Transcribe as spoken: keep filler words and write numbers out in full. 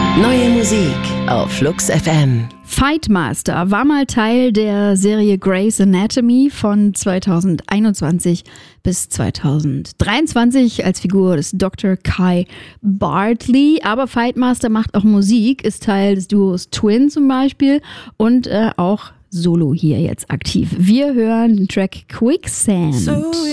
Neue Musik auf Flux F M. Fightmaster war mal Teil der Serie Grey's Anatomy von zweitausendeinundzwanzig bis zweitausenddreiundzwanzig als Figur des Doktor Kai Bartley. Aber Fightmaster macht auch Musik, ist Teil des Duos Twin zum Beispiel und äh, auch solo hier jetzt aktiv. Wir hören den Track Quicksand. So